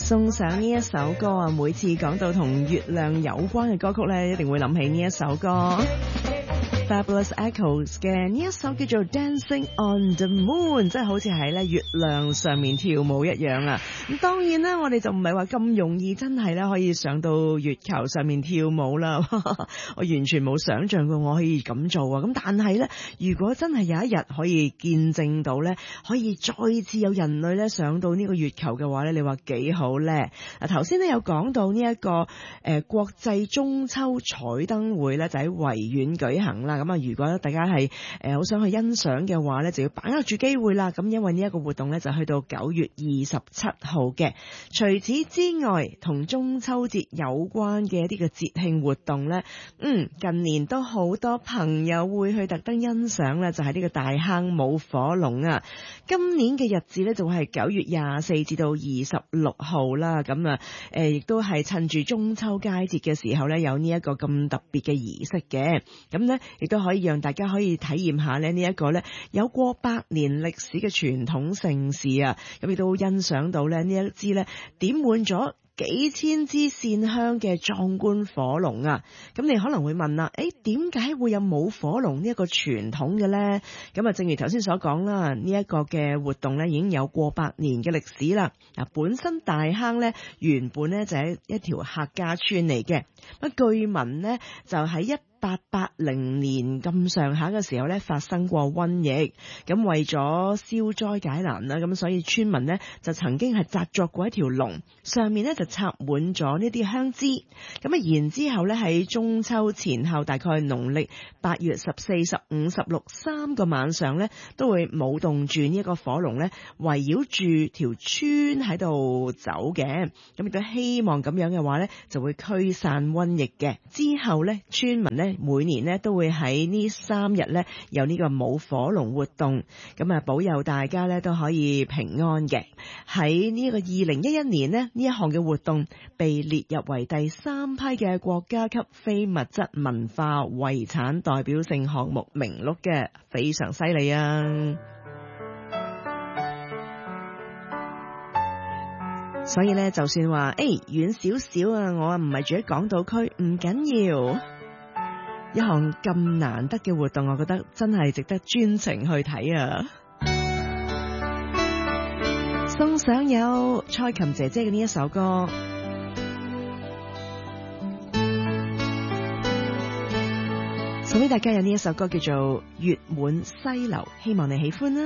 送上呢一首歌啊，每次講到同月亮有關嘅歌曲咧，一定會諗起呢一首歌。Fabulous Echoes 嘅呢一首叫做 Dancing on the Moon， 即係好似喺咧月亮上面跳舞一樣啊！咁當然啦，我哋就唔係話咁容易真係咧可以上到月球上面跳舞啦。我完全冇想象過我可以咁做啊！咁但係咧，如果真係有一日可以見證到咧，可以再次有人類咧上到呢個月球嘅話咧，你話幾好咧？嗱，頭先咧有講到呢一個國際中秋彩燈會咧，就喺維園舉行啦。咁啊，如果大家係好想去欣賞嘅話咧，就要把握住機會啦。咁因為呢一個活動咧就去到9月27號嘅。除此之外，同中秋節有關嘅一啲嘅節慶活動咧，近年都好多朋友會去特登欣賞咧，就係呢個大坑舞火龍啊。今年嘅日子咧就係9月24至到26號啦。咁啊，亦都係趁住中秋佳節嘅時候咧，有呢一個咁特別嘅儀式嘅。咁咧亦都可以讓大家可以體驗下咧呢一個咧有過百年歷史嘅傳統盛事啊！咁亦都欣賞到咧呢一支咧點滿咗幾千支線香嘅壯觀火龍啊！咁你可能會問啦，點解會有舞火龍呢一個傳統嘅呢？咁啊，正如頭先所講啦，呢一個嘅活動咧已經有過百年嘅歷史啦。嗱，本身大坑咧原本咧就係一條客家村嚟嘅，咁據聞咧就喺1880年咁上下嘅時候咧發生過瘟疫，咁為咗消災解難啦，咁所以村民呢就曾經係紮作過一條龍，上面呢就插滿咗呢啲香枝，咁啊然之後咧喺中秋前後大概農曆8月14、15、16 3個晚上咧都會舞動住呢一個火龍咧圍繞住條村喺度走嘅，咁亦都希望咁樣嘅話咧就會驅散瘟疫嘅。之後咧村民咧每年咧都會喺呢3日咧有呢個舞火龍活動，咁啊保佑大家咧都可以平安嘅。喺呢個2011年呢，呢一項嘅活動被列入為第3批嘅國家級非物質文化遺產代表性項目名錄嘅，非常犀利啊！所以咧就算話遠少少啊，我唔係住喺港島區，唔緊要。一項咁難得嘅活動，我覺得真係值得專程去睇啊！送上有蔡琴姐姐嘅呢一首歌，送俾大家有呢一首歌叫做《月滿西樓》，希望你喜歡啦。